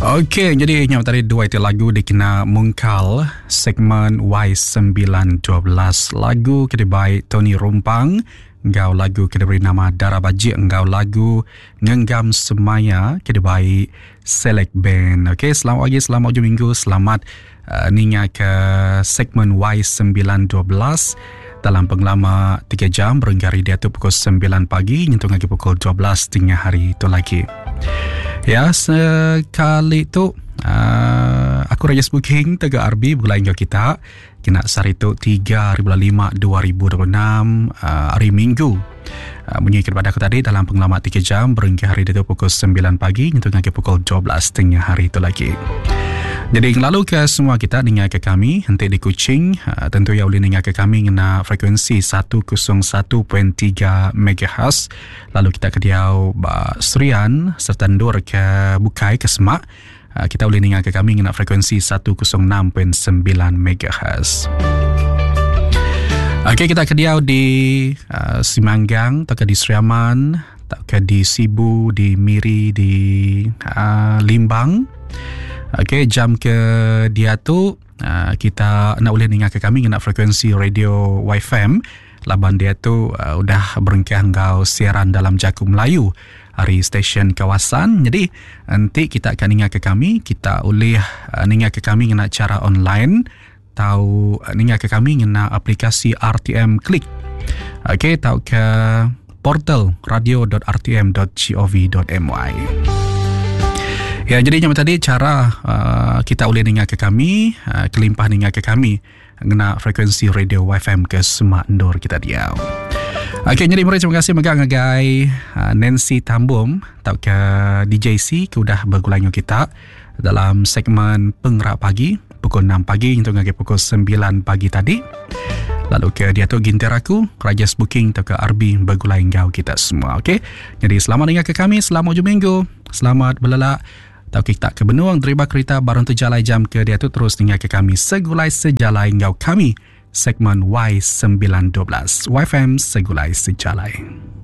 Okey, jadi yang tadi dua itu lagu dikena mungkal segmen Y912. Lagu kedua Tony Rumpang, engkau lagu kedua nama Dara Baji, engkau lagu Ngenggam Semaya kedua Select Band. Okey, selamat pagi, selamat hujung minggu, selamat ninga ke segmen Y912 dalam penglama 3 jam berenggari dia tu pukul 9 pagi nyentuh lagi pukul 12 tengah hari itu lagi. Ya, sekali tu aku Rajas Booking Tega RB berlain ke kita kena sari tu 3/5/2026 hari Minggu. Bunyi kepada aku tadi dalam penglama 3 jam berenggari dia tu pukul 9 pagi nyentuh lagi pukul 12 tengah hari itu lagi. Jadi lalu ke semua kita dengar ke kami henti di Kuching, tentu ya boleh dengar ke kami kena frekuensi 101.3 MHz. Lalu kita ke Diau Serian serta Ndur ke Bukai ke Semak, kita boleh dengar ke kami kena frekuensi 106.9 MHz. Okey, kita ke Diau di Simanggang, atau ke di Seriaman, atau ke di Sibu, di Miri, di Limbang. Okey, jam ke dia tu kita nak boleh dengar ke kami nak frekuensi radio YFM. Laban dia tu udah berengkang kau siaran dalam Jaku Melayu hari stesen kawasan. Jadi nanti kita akan dengar ke kami, kita boleh dengar ke kami nak cara online atau dengar ke kami nak aplikasi RTM Klik. Okey, atau ke portal radio.rtm.gov.my. Ya, jadi macam tadi cara kita boleh dengar ke kami, kelimpah dengar ke kami kena frekuensi radio YFM ke Semak Ndur kita Diau. Okey, jadi terima kasih megang ngagai Nancy Tambum atau ke DJC ke udah bergulang kita dalam segmen Pengerak Pagi pukul 6 pagi hingga ngagai pukul 9 pagi tadi. Lalu ke dia tu gintir aku Rajas Booking atau ke RB bergulang kau kita semua. Okey, jadi selamat dengar ke kami, selamat hujung minggu, selamat belelak. Atau kita ke Benuang Deriba Kereta Barang tu Jalai jam ke dia tu terus dengar ke kami Segulai Sejalai Ngau kami segmen Y912 YFM Segulai Sejalai.